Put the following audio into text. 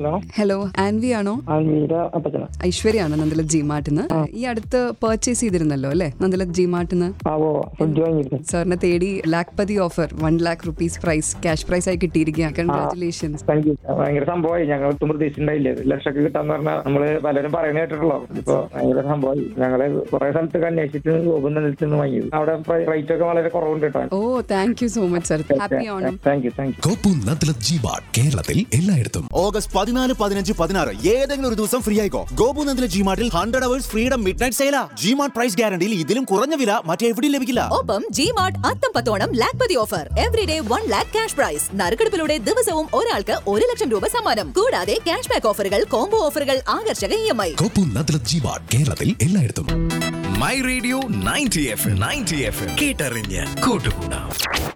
Hello, Aanvi ആണോ? ഐശ്വര്യാണ് നന്ദല ജിമാർട്ടിന്ന്. ഈ അടുത്ത് പർച്ചേസ് ചെയ്തിരുന്നല്ലോ അല്ലെ നന്ദല ജിമാർട്ടിന്ന്? സാറിനെ തേടി Lakhpati offer 1 lakh rupees price cash prize ആയി കിട്ടിയിരിക്കുകയാണ്. കൺഗ്രാറ്റുലേഷൻസ്. ഭയങ്കര സംഭവമായി. ഞങ്ങൾ ഒട്ടും പ്രതീക്ഷിച്ചിട്ടുണ്ടായില്ലേ ലക്ഷമൊക്കെ കിട്ടാന്ന് പറഞ്ഞാൽ. നമ്മള് പലരും പറയുന്നത് കേട്ടിട്ടുള്ളൂ. ഇപ്പൊ ഭയങ്കര സംഭവമായി. ഞങ്ങള് കുറെ സ്ഥലത്തൊക്കെ അന്വേഷിച്ചിട്ട് ഗോപുനന്ദത്തിൽ വാങ്ങിയത്. അവിടെ റേറ്റ് ഒക്കെ വളരെ കുറവുണ്ട് കേട്ടോ. ഓ, thank you so much sir. Happy Onam. Thank you. കേരളത്തിൽ എല്ലായിടത്തും ഓഗസ്റ്റ് 14, 15, 16 ഏതെങ്കിലും ഒരു ദിവസം ഫ്രീ ആയിക്കോ. ഗോപുനന്ദിലെ ജിമാർട്ടിൽ 100 hours freedom midnight സെയിലാ. G-Mart price ഗ്യാരണ്ടിയിൽ ഇതിലും കുറഞ്ഞ വില മറ്റെവിടെയും ലഭിക്കില്ല. ഒപ്പം ജിമാർട്ട് അത്തം പത്തോണം Lakhpati offer. Everyday 1 lakh cash prize. നറുക്കെടുപ്പിലൂടെ ദിവസവും ഒരാൾക്ക് 1 ലക്ഷം രൂപ സമ്മാനം. കൂടാതെ ക്യാഷ് ബാക്ക് ഓഫറുകൾ, കോംബോ ഓഫറുകൾ, ആകർഷക EMI. ഗോപുനന്ദിലെ ജിമാർട്ട് കേരളത്തിൽ എല്ലായിടത്തും. മൈ റേഡിയോ 90 FM കേട്ടറിഞ്ഞ് കൂട്ടുകൂടാം.